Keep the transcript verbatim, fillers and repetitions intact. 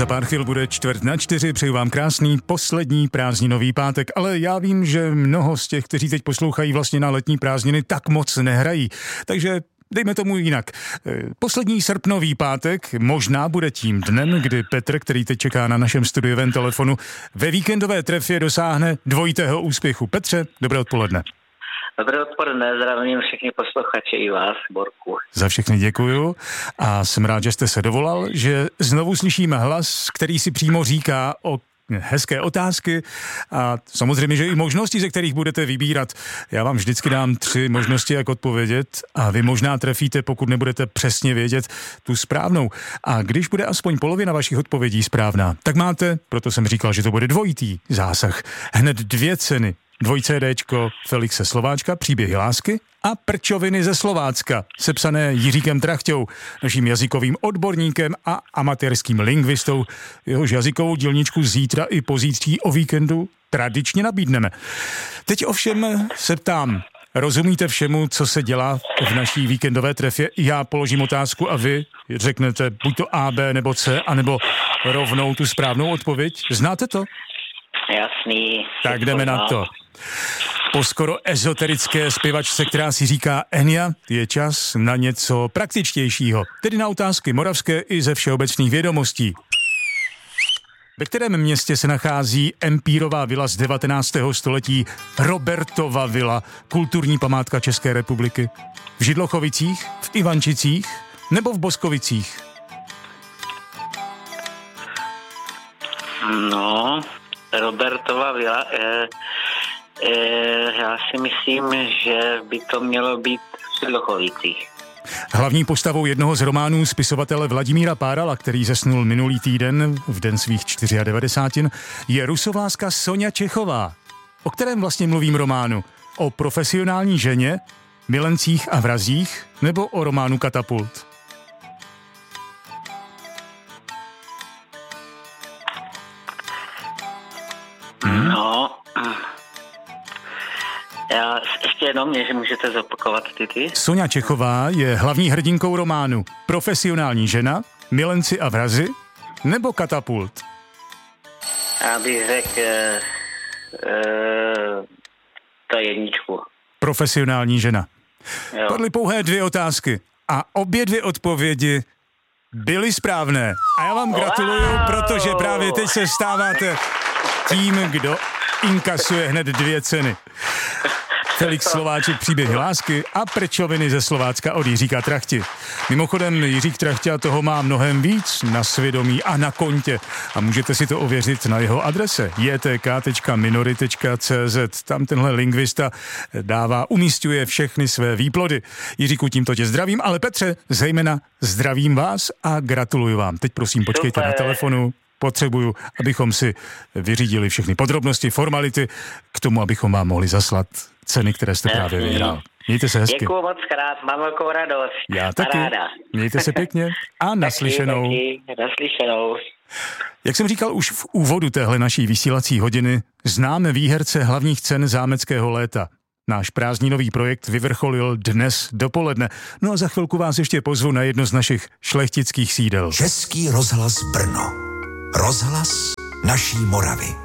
Za pár chvíl bude čtvrt na čtyři, přeju vám krásný poslední prázdninový pátek, ale já vím, že mnoho z těch, kteří teď poslouchají vlastně na letní prázdniny, tak moc nehrají, takže dejme tomu jinak. Poslední srpnový pátek možná bude tím dnem, kdy Petr, který teď čeká na našem studiovém telefonu, ve víkendové trefě dosáhne dvojitého úspěchu. Petře, dobré odpoledne. Dobré odpoledne, zdravím všechny posluchače i vás, Borku. Za všechny děkuju a jsem rád, že jste se dovolal, že znovu slyšíme hlas, který si přímo říká o hezké otázky a samozřejmě, že i možnosti, ze kterých budete vybírat. Já vám vždycky dám tři možnosti, jak odpovědět a vy možná trefíte, pokud nebudete přesně vědět tu správnou. A když bude aspoň polovina vašich odpovědí správná, tak máte, proto jsem říkal, že to bude dvojitý zásah, hned dvě ceny. Dvojcédéčko Felixe Slováčka, Příběhy lásky a Prčoviny ze Slovácka, sepsané Jiříkem Trachťou, naším jazykovým odborníkem a amatérským lingvistou. Jehož jazykovou dílničku zítra i pozítří o víkendu tradičně nabídneme. Teď ovšem se ptám, rozumíte všemu, co se dělá v naší víkendové trefě? Já položím otázku a vy řeknete buď to A, B nebo C, anebo rovnou tu správnou odpověď. Znáte to? Jasný. Tak jdeme na to. Po skoro ezoterické zpěvačce, která si říká Enya, je čas na něco praktičtějšího, tedy na otázky moravské i ze všeobecných vědomostí. Ve kterém městě se nachází empírová vila z devatenáctého století, Robertova vila, kulturní památka České republiky? V Židlochovicích, v Ivančicích nebo v Boskovicích? No, Robertova vila, eh, eh, já si myslím, že by to mělo být v Židlochovicích. Hlavní postavou jednoho z románů spisovatele Vladimíra Párala, který zesnul minulý týden v den svých devadesát čtyři, je rusovláska Soňa Čechová. O kterém vlastně mluvím románu? O profesionální ženě, milencích a vrazích nebo o románu Katapult? No, já ještě jenom, že můžete zopakovat ty ty. Soňa Čechová je hlavní hrdinkou románu Profesionální žena, milenci a vrazi nebo Katapult? Já bych řekl e, e, ta jedničku. Profesionální žena. Jo. Padly pouhé dvě otázky a obě dvě odpovědi byly správné. A já vám gratuluju, wow. Protože právě teď se stáváte tím, kdo inkasuje hned dvě ceny. Felix Slováček, Příběhy lásky a Prčoviny ze Slovácka od Jiříka Trachti. Mimochodem Jiřík Trachťa toho má mnohem víc na svědomí a na kontě a můžete si to ověřit na jeho adrese j t k tečka minory tečka c z. Tam tenhle lingvista dává, umísťuje všechny své výplody. Jiříku, tímto tě zdravím, ale Petře, zejména zdravím vás a gratuluju vám. Teď prosím počkejte Super. Na telefonu. Potřebuju, abychom si vyřídili všechny podrobnosti, formality k tomu, abychom vám mohli zaslat ceny, které jste právě vyhrál. Mějte se hezky. Děkuju moc krát, mám velkou radost. Já taky. Ráda. Mějte se pěkně a naslyšenou. Taky, taky, naslyšenou. Jak jsem říkal už v úvodu téhle naší vysílací hodiny, známe výherce hlavních cen zámeckého léta. Náš prázdninový projekt vyvrcholil dnes dopoledne. No a za chvilku vás ještě pozvu na jedno z našich šlechtických sídel. Český rozhlas Brno. Rozhlas naší Moravy.